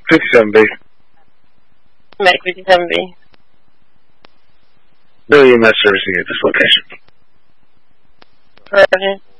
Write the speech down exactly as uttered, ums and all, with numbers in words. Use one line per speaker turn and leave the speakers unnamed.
fifty-seven B.
Mac fifty-seven B.
No E M S servicing at this location.
Roger.